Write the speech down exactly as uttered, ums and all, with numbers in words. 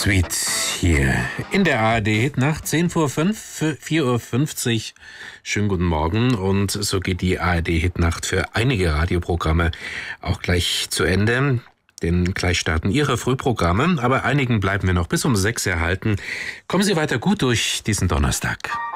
Suite hier in der A R D-Hitnacht, zehn vor fünf, vier Uhr fünfzig. Schönen guten Morgen, und so geht die A R D-Hitnacht für einige Radioprogramme auch gleich zu Ende. Denn gleich starten Ihre Frühprogramme, aber einigen bleiben wir noch bis um sechs erhalten. Kommen Sie weiter gut durch diesen Donnerstag.